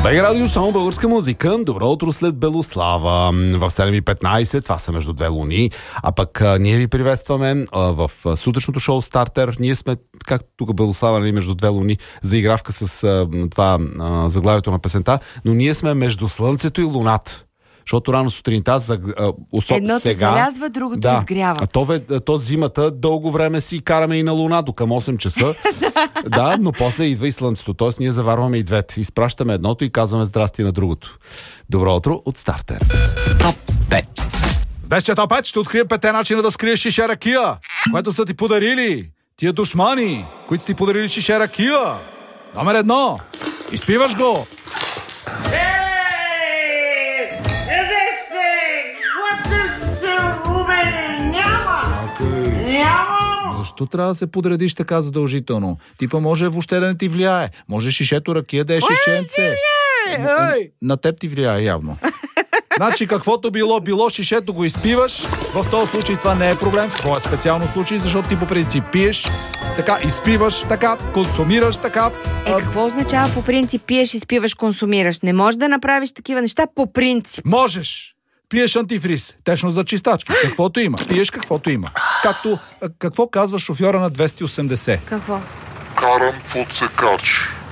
БГ Радио, само българска музика. Добро утро след Белослава. В 7:15, това са между две луни. А пък ние ви приветстваме в сутрешното шоу Стартер. Ние сме, както тук Белослава, между две луни, заигравка с това заглавието на песента, но ние сме между Слънцето и Луната. Защото рано сутринта, едното сега, залязва, другото изгрява. То зимата дълго време си караме и на Луна до към 8 часа. Да, но после идва и Слънцето. Тоест ние заварваме и двете. Изпращаме едното и казваме здрасти на другото. Добро утро от Стартер. Топ 5. Днес Топ 5 ще открием 5 начина да скриеш шише ракия, което са ти подарили тия душмани, които са ти подарили шише ракия. Номер 1. Изпиваш го. Защо трябва да се подредиш така задължително? Типа може въобще да не ти влияе. Може шишето ракия да е шишенце. На теб ти влияе явно. Значи каквото било, шишето го изпиваш. В този случай това не е проблем. В твоя специално случай, защото ти по принцип пиеш, така изпиваш, така консумираш, така. Какво означава по принцип пиеш, изпиваш, консумираш? Не можеш да направиш такива неща по принцип. Можеш. Пиеш антифриз, течно за чистачки, каквото има. Пиеш каквото има. Какво казва шофьора на 280? Какво? Карам подсекач.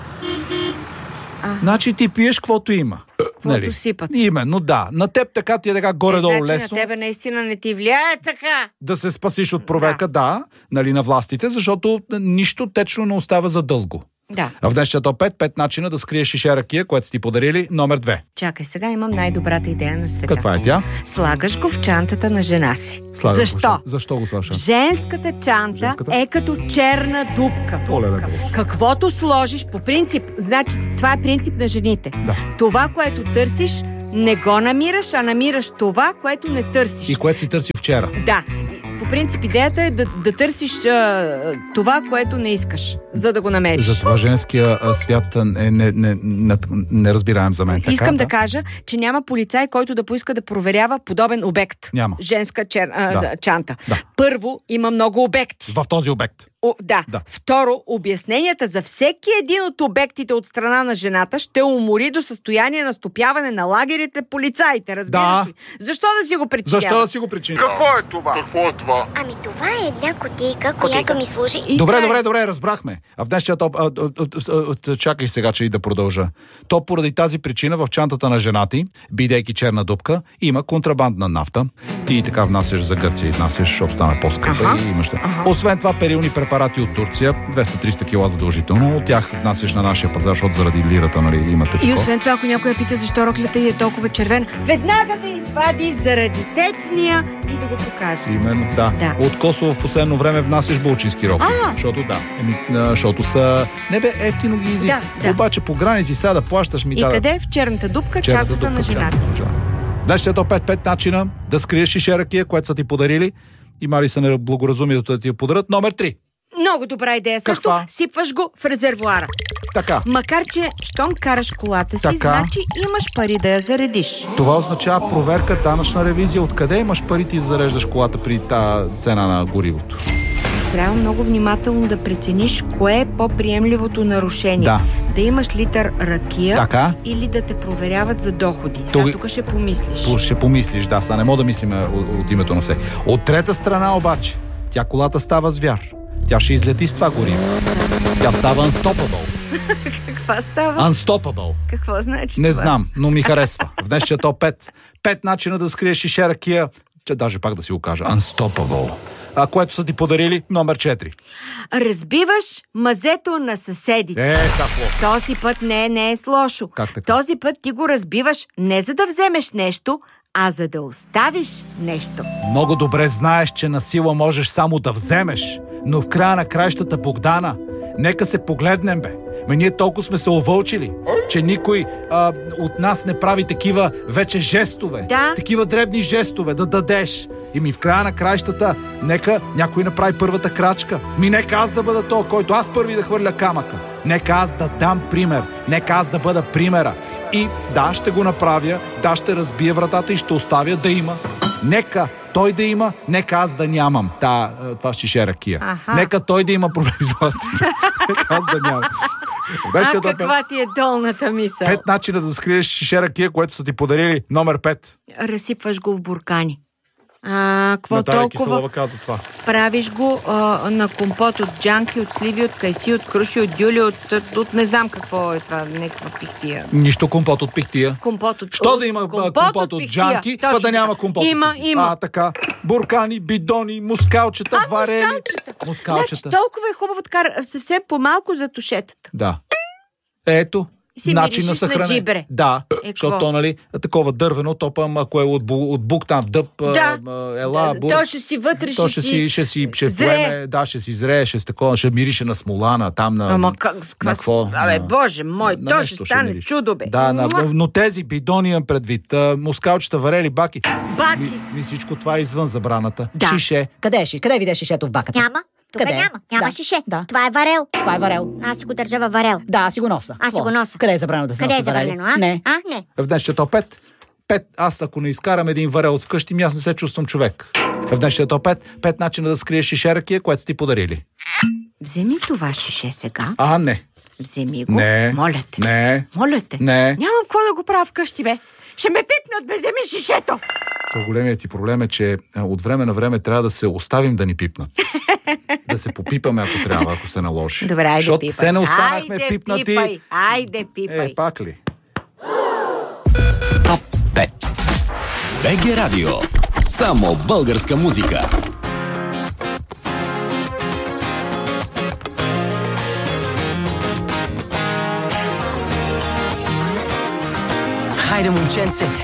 Значи ти пиеш каквото има. Каквото сипат. Именно, да. На теб така ти е така горе-долу значи лесно. На тебе наистина не ти влияе така. Да се спасиш от проверка, да, на властите, защото нищо течно не остава за дълго. Да. В днешния Топ 5 начина да скриеш шише ракия, което сте ти подарили. Номер 2. Чакай, сега имам най-добрата идея на света. Каква е тя? Слагаш го в чантата на жена си. Защо? Защо го слагаш? Женската чанта е като черна дупка. Каквото сложиш по принцип, значи това е принцип на жените. Да. Това, което търсиш, не го намираш, а намираш това, което не търсиш. И което си търсил вчера. Да. По принцип идеята е да търсиш това, което не искаш, за да го намериш. Затова женския свят е неразбираем за мен. Искам да кажа, че няма полицай, който да поиска да проверява подобен обект. Няма. Женска чанта. Да. Първо, има много обекти. В този обект. Да. Второ, обясненията за всеки един от обектите от страна на жената ще умори до състояние на стопяване на лагерите полицаите, разбираш ли? Защо да си го причиняваш? Какво е това? Ами това е една кутийка, която ми служи. Добре, разбрахме. А в днешния Топ... чакай сега, че и да продължа. То поради тази причина в чантата на жена ти, бидейки черна дупка, има контрабандна нафта. Ти така внасяш за Гърция, изнасяш, защото стане по-скъпа и имаш. Освен това, перилни препарати от Турция, 200-300 кила задължително. От тях внасяш на нашия пазар, защото заради лирата, имате такова. И освен това, ако някой пита защо роклята е толкова червена, веднага да извади заради течния и да го покаже. Именно, да. От Косово в последно време внасяш булчински рокли. Защото са... ефтино ги изисква. Обаче по граници сега да плащаш ми. И къде? В черната дупка, чантата на жената. Днес е то 5 начина да скриеш шише ракия, което са ти подарили. Има ли са неблагоразумието да ти я подарят? Номер 3. Много добра идея. Също сипваш го в резервоара. Така. Макар че, щом караш колата си, значи имаш пари да я заредиш. Това означава проверка, данъчна ревизия. Откъде имаш пари ти да зареждаш колата при тази цена на горивото? Трябва много внимателно да прецениш кое е по-приемливото нарушение. Да имаш литър ракия или да те проверяват за доходи. Сега тук ще помислиш. Ще помислиш, да. Сега не мога да мислим от името на все. От трета страна обаче, тя колата става звяр. Тя ще излети с това гориво. Тя става unstoppable. Каква става? Unstoppable. Какво значи Не знам, но ми харесва. В днешния Топ 5. 5 начина да скриеш шише ракия, че даже пак да си го кажа. Unstoppable. Което са ти подарили, номер 4. Разбиваш мазето на съседите. Този път не е с лошо. Този път ти го разбиваш не за да вземеш нещо, а за да оставиш нещо. Много добре знаеш, че на сила можеш само да вземеш, но в края на краищата, Богдана, нека се погледнем, бе. Ние толкова сме се овълчили, че никой от нас не прави такива вече жестове. Такива дребни жестове, да дадеш. И в края на краищата, нека някой направи първата крачка. Нека аз да бъда то, който аз първи да хвърля камъка. Нека аз да дам пример. Нека аз да бъда примера. И ще го направя, ще разбия вратата и ще оставя да има. Нека той да има, нека аз да нямам. Това шише ракия. Нека той да има проблеми с властите. Нека аз да нямам. Каква ти е долната мисъл? 5 начина да скриеш шише ракия, което са ти подарили, номер 5. Разсипваш го в буркани. Какво толкова? Киселова каза това. Правиш го на компот от джанки, от сливи, от кайси, от круши, от дюли, от не знам какво е това, някаква пихтия. Нищо компот от пихтия. Що да има компот от джанки, па да няма компот от пихтия? Има. Така. Буркани, бидони, мускалчета, варели. Мускалчета. Значи, толкова е хубаво така, съвсем по-малко за тушетата. Да. Ето. Начин на съхранение. На джибре. Да, защото нали, такова дървено, топам, ако е от бук там дъб, то ще си вътре, ще поеме, ще си зрее, ще мирише на смолана, там на какво? Боже мой, то ще стане чудо, бе. Да, но тези бидони имам предвид, мускалчета, варели, баки. Баки! Всичко това е извън забраната. Да. Шише. Къде видиш шишето в баката? Няма. Тук няма шише. Да. Това е варел. Аз си го държа във варел. Да, аз си го носа. Къде е забранено да се носи варели? Къде е забранено, Не. Не. В днешния топ 5. Аз ако не изкарам един варел от вкъщи, аз не се чувствам човек. В днешния топ 5 начина да скриеш шише ракия, което са ти подарили. Вземи това шише сега. Не. Вземи го. Не. Моля те. Не. Нямам какво да го правя вкъщи, бе. Ще ме пипнат, бе, вземи шишето. Големият ти проблем е, че от време на време трябва да се оставим да ни пипнат. Да се попипаме, ако трябва, ако се наложи. Добре, айде защото пипай. Се не останахме пипнати. Айде пипай. Пак ли? Топ 5. БГ Радио. Само българска музика. Хайде, момченце,